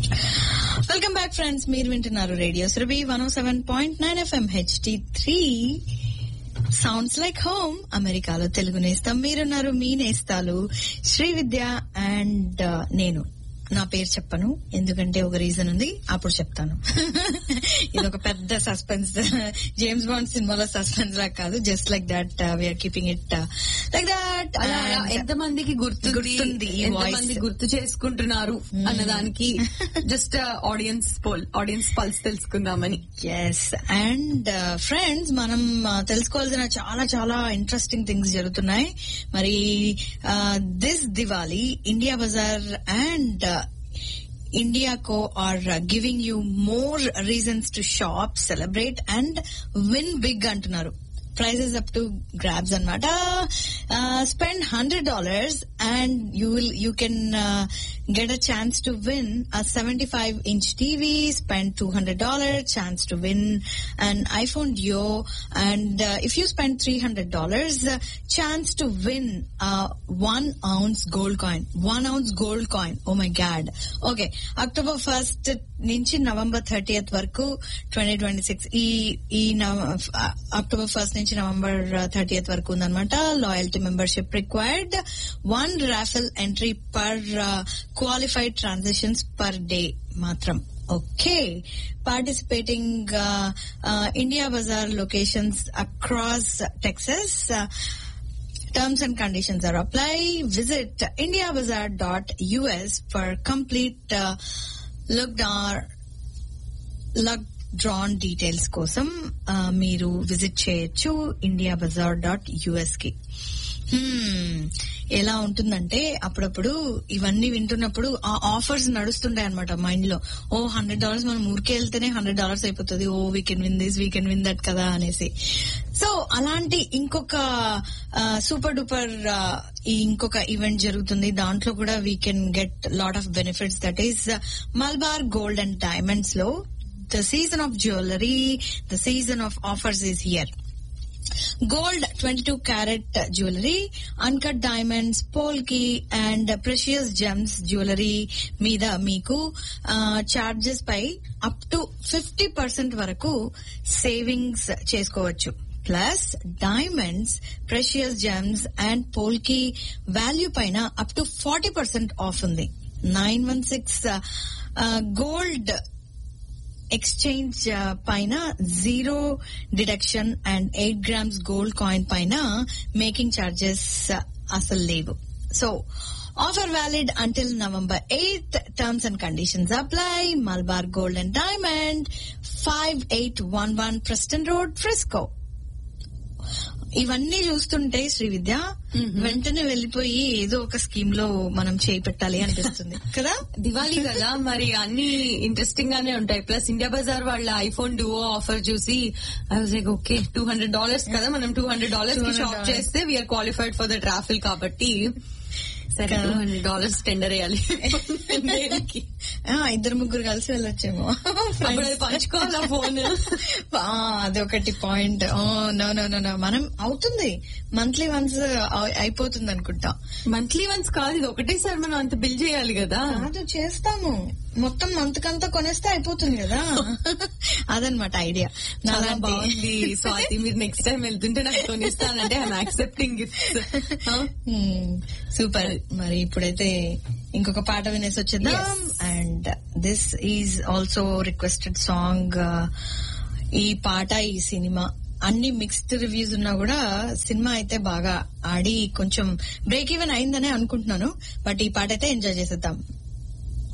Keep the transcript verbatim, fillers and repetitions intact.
Welcome back friends, మీరు వింటున్నారు radio Surabhi one ఓ seven point nine FM HD three sounds like home. అమెరికాలో తెలుగు నేస్తాం. మీరున్నారు మీ నేస్తాలు శ్రీ విద్య and నేను. నా పేరు చెప్పను, ఎందుకంటే ఒక రీజన్ ఉంది, అప్పుడు చెప్తాను. ఇది ఒక పెద్ద సస్పెన్స్, జేమ్స్ బాండ్ సినిమాలో సస్పెన్స్ లా కాదు, just like that we are keeping it like that. ఎంత మందికి గుర్తుంది, ఎంతమంది గుర్తు చేసుకుంటున్నారు అన్నదానికి just audience poll audience pulse తెలుసుకుందామని. ఎస్, అండ్ ఫ్రెండ్స్, మనం తెలుసుకోవాల్సిన చాలా చాలా ఇంట్రెస్టింగ్ థింగ్స్ జరుగుతున్నాయి. మరి this Diwali India Bazaar and Indiaco are uh, giving you more reasons to shop, celebrate and win big antunaru. Prizes up to grabs anamata. Uh, spend one hundred dollars and you will you can uh, get a chance to win a seventy-five inch T V. Spend two hundred dollars, chance to win an iPhone Duo. And uh, if you spend three hundred dollars, uh, chance to win a one ounce gold coin. One ounce gold coin. Oh my God. Okay. October first నుంచి November thirtieth వరకు twenty twenty six ఈ ఈ October first నుంచి November thirtieth వరకు ఉందన్నమాట. Loyalty membership required. One Rafale entry per qualified transactions per day మాత్రం. Okay, participating India Bazaar locations across Texas. Terms and conditions are apply. Visit india bazaar dot u s for complete uh, look down luck drawn details కోసం మీరు visit చేయొచ్చు India Bazaar dot US కి. ఎలా ఉంటుందంటే అప్పుడప్పుడు ఇవన్నీ వింటున్నప్పుడు ఆ ఆఫర్స్ నడుస్తుంటాయి అనమాట మైండ్ లో. ఓ హండ్రెడ్ డాలర్స్ మనం ఊరికే వెళ్తేనే హండ్రెడ్ డాలర్స్ అయిపోతుంది, oh we can win this, we can win that కదా అనేసి. సో అలాంటి ఇంకొక సూపర్ డూపర్ ఇంకొక ఈవెంట్ జరుగుతుంది, దాంట్లో కూడా we can get lot of benefits. That is Malabar gold and diamonds లో the season of jewelry, the season of offers is here. Gold twenty-two carat jewelry, uncut diamonds, polki and precious gems jewelry మీద మీకు charges pi up to fifty percent వరకు savings చేసుకోవచ్చు. Plus diamonds, precious Gems and పోల్కి value పైన up to forty percent of ఉంది. Nine one six gold exchange పైన zero deduction and eight grams gold coin పైన making charges అసలు లేవు. So offer valid until November eighth. Terms and conditions apply. Malabar gold and diamond, five eight one one Preston road, Frisco. ఇవన్నీ చూస్తుంటే శ్రీ విద్య వెంటనే వెళ్లిపోయి ఏదో ఒక scheme లో మనం చేయి పెట్టాలి అనిపిస్తుంది కదా. దివాళీ కదా, మరి అన్ని ఇంట్రెస్టింగ్ గానే ఉంటాయి. ప్లస్ ఇండియా బజార్ వాళ్ళ ఐఫోన్ డువో ఆఫర్ చూసి I was like okay, two hundred dollars కదా, మనం టూ హండ్రెడ్ డాలర్స్ కి షాప్ చేస్తే వీఆర్ క్వాలిఫైడ్ ఫర్ ద ట్రాఫిల్ కాబట్టి సరే టూ హండ్రెడ్ డాలర్స్ టెండర్ వేయాలి. ఇద్దరు ముగ్గురు కలిసి వెళ్ళొచ్చేమో, పంచుకోవాలా ఫోన్. అదొకటి point. No no no no మనం అవుతుంది మంత్లీ వన్స్ అయిపోతుంది అనుకుంటా. మంత్లీ వన్స్ కాదు, ఇది ఒకటేసారి మనం అంత బిల్ చేయాలి కదా. అది చేస్తాము, మొత్తం మంత్ కంతా కొనేస్తే అయిపోతుంది కదా. అదనమాట ఐడియా. చాలా బాగుంది. సో అయితే మీరు నెక్స్ట్ టైం వెళ్తుంటే నాకు కొనిస్తానంటే ఐఎమ్ యాక్సెప్టింగ్ గిఫ్ట్స్. సూపర్. మరి ఇప్పుడైతే ఇంకొక పాట వినేసి వచ్చేద్దాం. And this is also requested song. ఈ పాట, ఈ సినిమా అన్ని మిక్స్డ్ రివ్యూస్ ఉన్నా కూడా సినిమా అయితే బాగా ఆడి కొంచెం బ్రేక్ ఈవెన్ అయిందనే అనుకుంటున్నాను. బట్ ఈ పాట అయితే ఎంజాయ్ చేసేద్దాం.